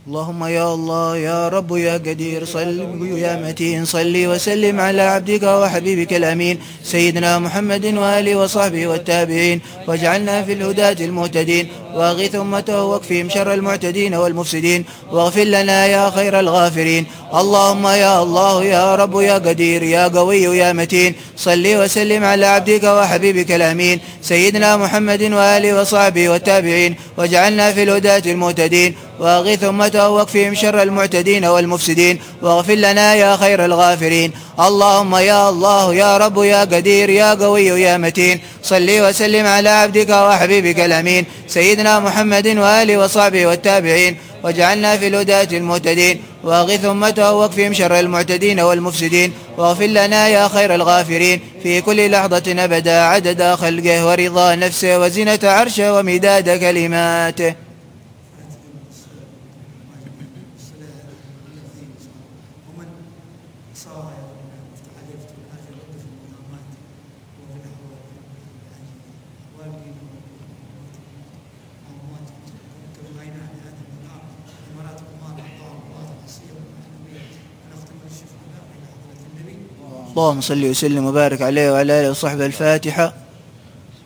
اللهم يا الله يا رب يا قدير صل يا متين صلي وسلم على عبدك وحبيبك الأمين سيدنا محمد وآله وصحبه والتابعين، واجعلنا في الهداة المهتدين، واغث أمته واكفهم شر المعتدين والمفسدين، واغفر لنا يا خير الغافرين. اللهم يا الله يا رب يا قدير يا قوي يا متين صلي وسلم على عبدك وحبيبك الأمين سيدنا محمد وآله وصحبه والتابعين، واجعلنا في الهداة المهتدين، واغث أمته واكفهم شر المعتدين والمفسدين، واغفر لنا يا خير الغافرين. اللهم يا الله يا رب يا قدير يا قوي يا متين صلي وسلم على عبدك وحبيبك الأمين سيدنا محمد وآله وصحبه والتابعين، واجعلنا في الهداة المهتدين، واغث أمته واكفهم شر المعتدين والمفسدين، واغفر لنا يا خير الغافرين في كل لحظة أبدا عدد خلقه ورضا نفسه وزنة عرشه ومداد كلماته. اللهم صل وسلم وبارك عليه وعلى آله وصحبه. الفاتحة.